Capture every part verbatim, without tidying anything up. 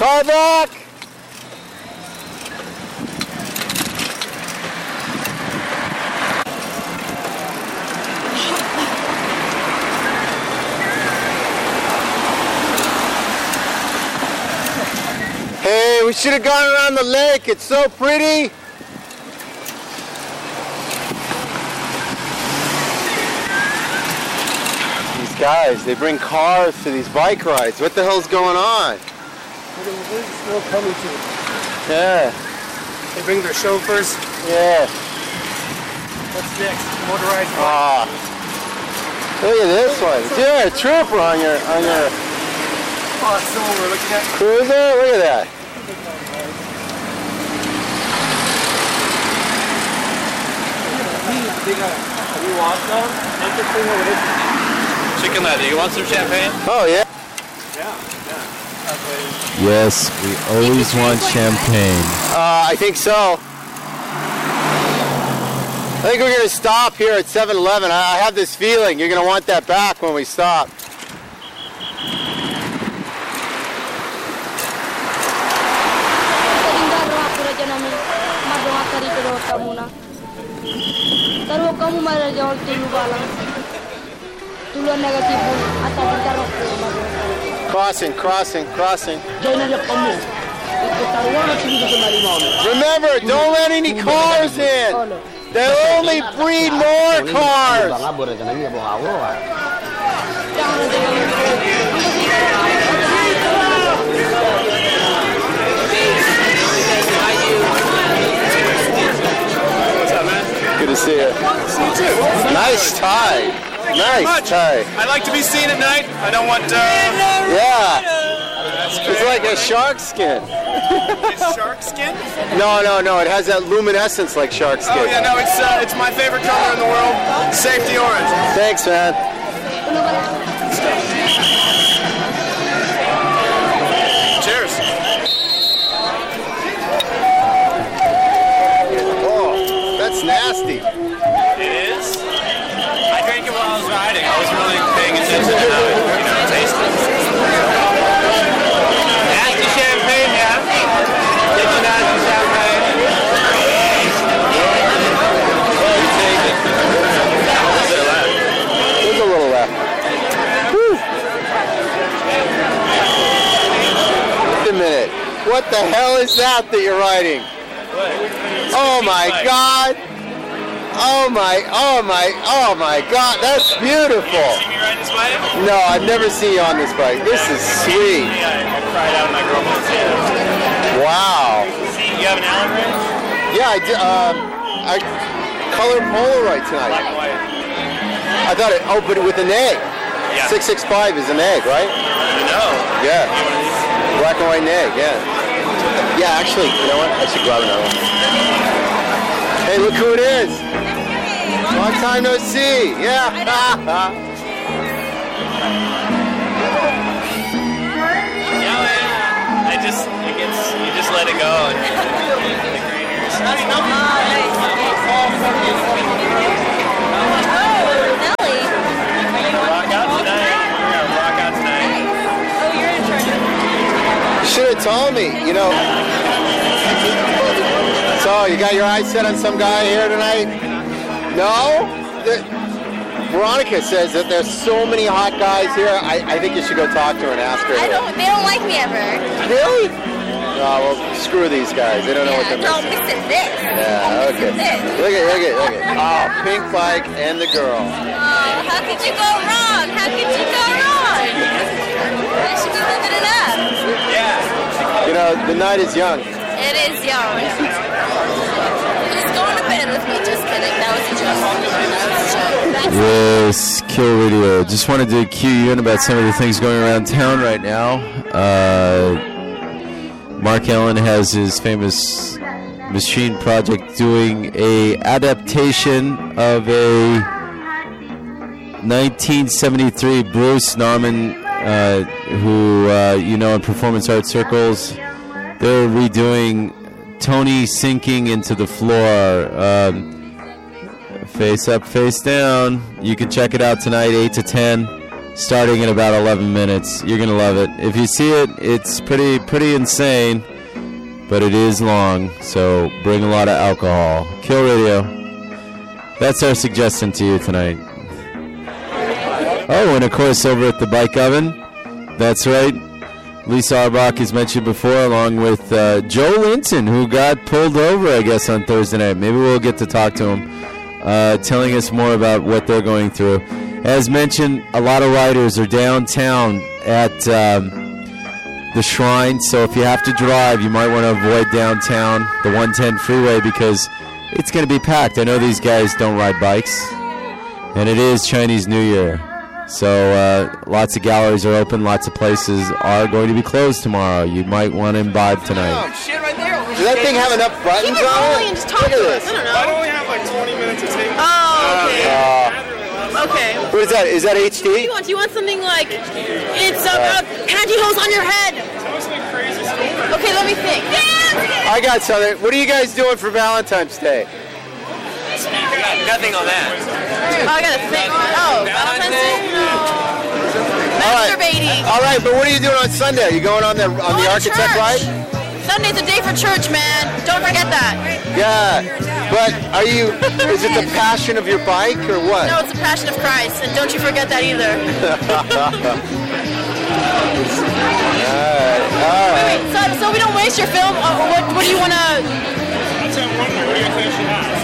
Car back! Hey, we should have gone around the lake. It's so pretty. These guys, they bring cars to these bike rides. What the hell's going on? Where's the snow coming to? Yeah. They bring their chauffeurs. Yeah. What's next? Motorized bike. Ah. Look at this one. Yeah, a trooper on your on your Oh, it's the one we're looking at. cruiser. Look at that. They got a new watch now. Interesting over this. Chicken leather. You want some champagne? Oh yeah. Yeah, yeah. Yes, we always want champagne. Uh, I think so. I think we're going to stop here at seven eleven. I have this feeling you're going to want that back when we stop. Crossing, crossing, crossing. Remember, don't let any cars in. They'll only breed more cars. Good to see you. See you too. Nice tie. Thank you nice very much. tie. I like to be seen at night. I don't want. Uh, Yeah. It's like a shark skin. It's shark skin? No, no, no. It has that luminescence like shark skin. Oh yeah, no, it's uh, it's my favorite color in the world. Safety orange. Thanks, man. Cheers. Oh, that's nasty. It is. I drank it while I was riding. I wasn't really paying attention to how it, you know, tasted. Nasty champagne, yeah. Get you nasty champagne. You take it. There's a little left. Whew. Wait a minute. What the hell is that that you're riding? Oh my God. Oh my, oh my, oh my God. That's beautiful. See me ride this bike? No, I've never seen you on this bike. This is sweet. Yeah, I cried out my girlfriend's yeah. Wow. See, you have an Allen ring? Yeah, I, d- um, I colored Polaroid tonight. Black and white. I thought it, oh, but with an egg. Yeah. six six five is an egg, right? No. Yeah. Black and white and egg, yeah. Yeah, actually, you know what? I should grab another one. Hey, look who it is. Long time no see. Yeah. Yeah, man. I just, it gets, you just let it go. And the green hairs. Rock out tonight. We're gonna rock out tonight. Oh, you're in charge. You should have told me, you know. So, you got your eyes set on some guy here tonight? No? The, Veronica says that there's so many hot guys here. I, I think you should go talk to her and ask her. I don't. They don't like me ever. Really? Oh, well, screw these guys. They don't know what they're Don't missing. miss it. This. Yeah, okay. This. Look at, look at, look at. Oh, pink bike and the girl. Oh, how could you go wrong? How could you go wrong? You should be living it up. Yeah. You know, the night is young. It is young. Who's going to bed with me? Just kidding. That was a joke. That was a joke. That's Yes, Kill Radio. Just wanted to cue you in about some of the things going around town right now. Uh, Mark Allen has his famous machine project doing a adaptation of a nineteen seventy-three Bruce Nauman, uh, who uh, you know in performance art circles. They're redoing Tony Sinking into the Floor. Um, face up, face down. You can check it out tonight, eight to ten. starting in about eleven minutes. You're gonna love it. If you see it, it's pretty pretty insane, but it is long. So bring a lot of alcohol. Kill Radio. That's our suggestion to you tonight. Oh, and of course over at the Bike Oven. That's right. Lisa Arbach is mentioned before, along with uh, Joe Linton, who got pulled over, I guess, on Thursday night. Maybe we'll get to talk to him, uh, telling us more about what they're going through. As mentioned, a lot of riders are downtown at um, the Shrine, so if you have to drive, you might want to avoid downtown, the one ten freeway, because it's going to be packed. I know these guys don't ride bikes, and it is Chinese New Year. So uh, lots of galleries are open. Lots of places are going to be closed tomorrow. You might want to imbibe tonight. Oh, shit right there. Does that thing have enough buttons Keep it on rolling it? and just talk Look to at us. this. I don't Why know. don't we have like twenty minutes to take? Oh, okay. Uh, Okay. what is that? Is that H What do D? you want? Do you want something like it's uh, uh, pantyhose on your head? Okay, let me think. I got something. What are you guys doing for Valentine's Day? Nothing on that. Oh, I gotta think. Oh, Valentine's Day? No. All right. Masturbating. All right, but what are you doing on Sunday? Are you going on the on Going the to architect church. ride? Sunday's a day for church, man. Don't forget that. Yeah. But are you? Is it the passion of your bike or what? No, it's the passion of Christ, and don't you forget that either. All right. All right. Wait, so, so we don't waste your film. Uh, what, what do you want to? That's what I'm wondering. What do you think she has?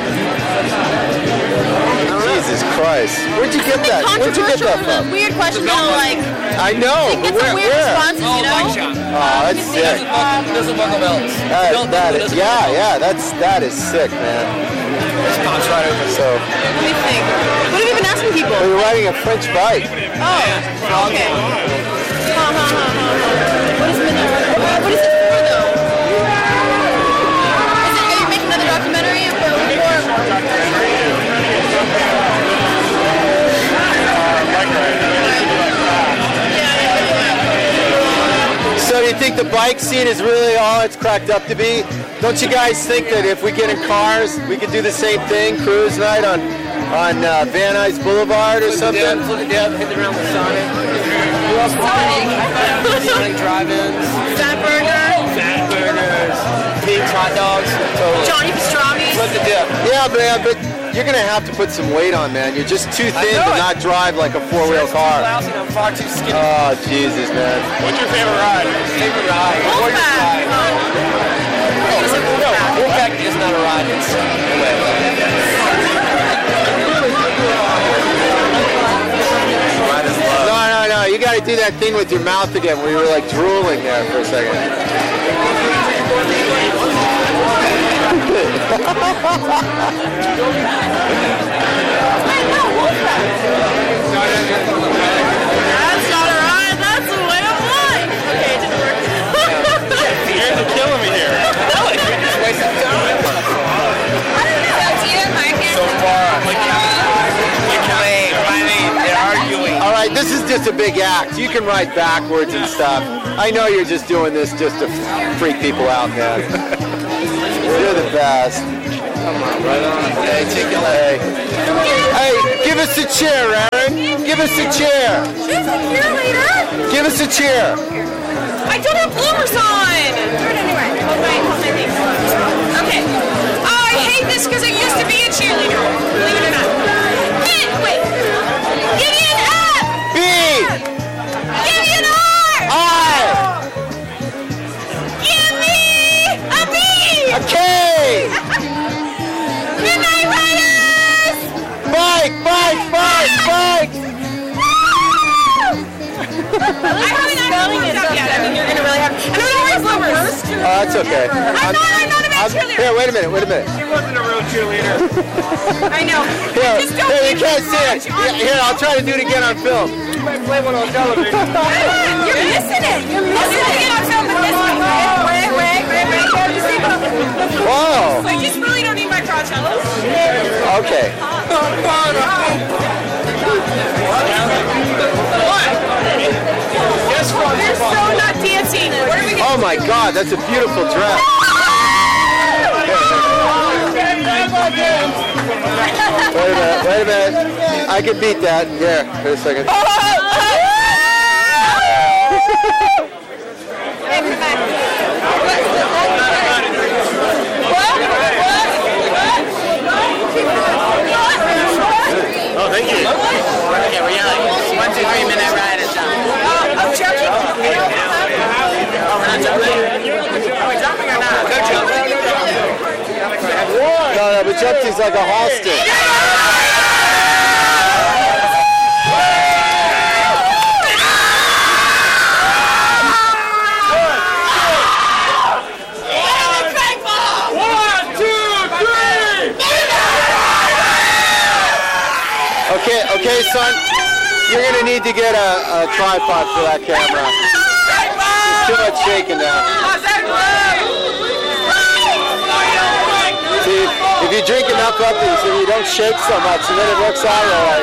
Jesus Christ. Where'd you get that? Where'd you get Controversial, that from? weird question. You know, like I know. get But some where? weird Where? responses. You know. Oh, that's sick. Doesn't buckle belts. That, that is, yeah, yeah. That's that is sick, man. Pops right over. So, Let me think. What have you been asking people? well, you're riding a French bike. Oh, okay. Huh, huh, huh, huh. What has been the, what is it for though? Is it, are you making another documentary for? So do you think the bike scene is really all it's cracked up to be? Don't you guys think that if we get in cars, we could do the same thing, cruise night on on uh, Van Nuys Boulevard or something? Flip it down, hit the ground with Sonic. Sonic drive-ins. Fat burger. Fat burgers. Pigs, hot dogs. Totally. Johnny Pastrami. Flip the dip. Yeah, man, but you're gonna have to put some weight on, man. You're just too thin know to it. not drive like a four-wheel car. Lousy, I'm far too skinny. Oh, Jesus, man. What's your favorite ride? Favorite ride. Warriors Wolfpack. ride. No, Wolfpack is not a ride. It's a way. No, no, no. You gotta do that thing with your mouth again where you were like drooling there for a second. That's not a ride. That's a way of life. Okay, it didn't work. You guys are killing me here. So far, like, like, lame. I mean, they're arguing. All right, this is just a big act. You can ride backwards and stuff. I know you're just doing this just to freak people out, man. You're the best. Come on, right on. Hey, take it. Hey. Hey, give us a chair, Aaron. Give us a chair. She's a cheerleader. Give us a chair. I don't have bloomers on. Do it anyway. Hold my, hold my thing. Okay. Oh, I hate this because I used to be a cheerleader. Believe it or not. Hey, wait. Give me an F. B. Give me an R. I. Give me a B. A K. Midnight Riders. Bike, bike, bike, bike. I haven't spelling it up yet. I mean, you're gonna really have. And I'm not wearing bloomers. Oh, that's okay. I'm not. I'm not a bad I'm- cheerleader. Here, wait a minute, wait a minute. She wasn't a real cheerleader. I know. Here, Just don't here, you give can't me see it. much on Here, here, I'll try to do it again on film. You might play one on television. You're missing it. You're missing it. I'm filming this one. Wait, wait, wait, wait. Can't you see the- Whoa. I just really don't need my crotchellos. Okay. You're so not dancing. What are we gonna Oh my God, that's a beautiful dress. Wait a minute, wait a minute. I can beat that. Here, wait a second. Oh, oh, empties like a Halston. Okay, okay, son. You're gonna need to get a, a tripod for that camera. There's too much shaking now. See, if you drink enough of these, then you don't shake so much, and then it works out all right.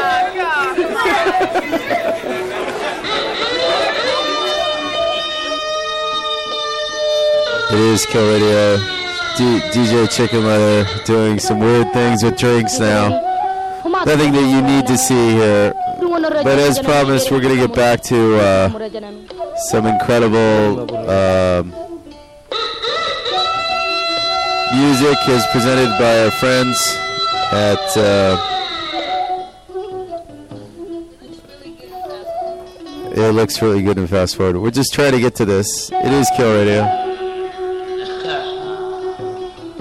It is Kill Radio. D- DJ Chicken Leather doing some weird things with drinks now. Nothing that you need to see here. But as promised, we're going to get back to uh, some incredible um, music as presented by our friends at... Uh, it looks really good in Fast Forward. We're just trying to get to this. It is Kill Radio.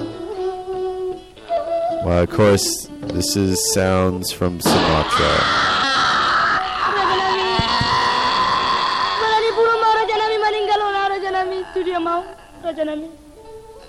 Well, of course, this is sounds from Sumatra.